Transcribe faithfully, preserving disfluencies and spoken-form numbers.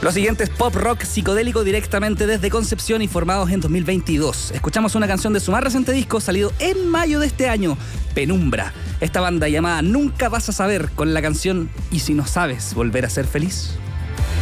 Lo siguiente es pop rock psicodélico directamente desde Concepción y formados en dos mil veintidós. Escuchamos una canción de su más reciente disco salido en mayo de este año, Penumbra. Esta banda llamada Nunca Vas a Saber con la canción ¿Y si no sabes volver a ser feliz?